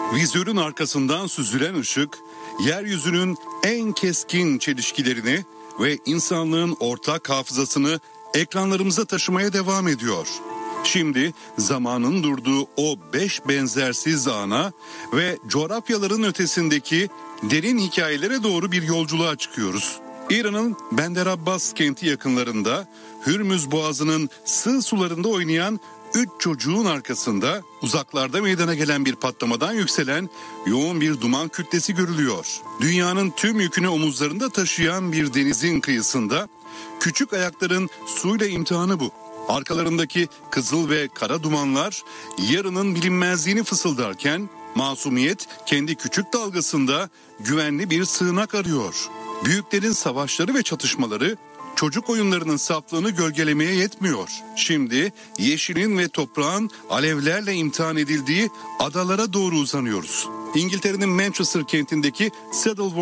Vizörün arkasından süzülen ışık, yeryüzünün en keskin çelişkilerini ve insanlığın ortak hafızasını ekranlarımıza taşımaya devam ediyor. Şimdi zamanın durduğu o 5 benzersiz ana ve coğrafyaların ötesindeki derin hikayelere doğru bir yolculuğa çıkıyoruz. İran'ın Bender Abbas kenti yakınlarında Hürmüz Boğazı'nın sığ sularında oynayan 3 çocuğun arkasında uzaklarda meydana gelen bir patlamadan yükselen yoğun bir duman kütlesi görülüyor. Dünyanın tüm yükünü omuzlarında taşıyan bir denizin kıyısında küçük ayakların suyla imtihanı bu. Arkalarındaki kızıl ve kara dumanlar yarının bilinmezliğini fısıldarken masumiyet kendi küçük dalgasında güvenli bir sığınak arıyor. Büyüklerin savaşları ve çatışmaları çocuk oyunlarının saflığını gölgelemeye yetmiyor. Şimdi yeşilin ve toprağın alevlerle imtihan edildiği adalara doğru uzanıyoruz. İngiltere'nin Manchester kentindeki Saddle